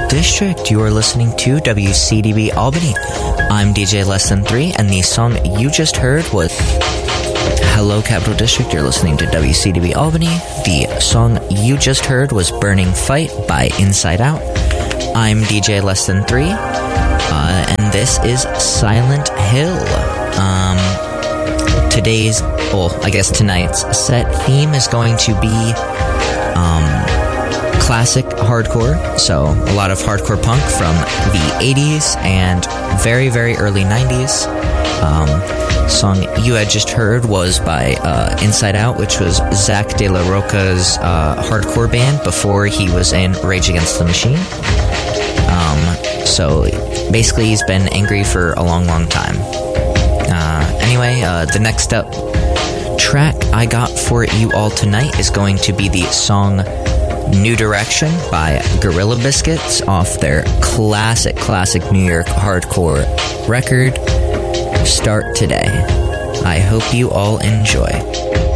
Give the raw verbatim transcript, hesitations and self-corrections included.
District. You are listening to W C D B Albany. I'm D J Less Than Three, and the song you just heard was Hello Capital District. You're listening to W C D B Albany. The song you just heard was Burning Fight by Inside Out. I'm D J Less Than Three, uh, and this is Silent Hill. Um, today's, well, I guess tonight's set theme is going to be um, classic hardcore, so a lot of hardcore punk from the eighties and very, very early nineties. Um, song you had just heard was by uh, Inside Out, which was Zach De La Roca's uh, hardcore band before he was in Rage Against the Machine. Um, so basically he's been angry for a long, long time. Uh, anyway, uh, the next up track I got for you all tonight is going to be the song New Direction by Gorilla Biscuits off their classic, classic New York hardcore record, Start Today. I hope you all enjoy.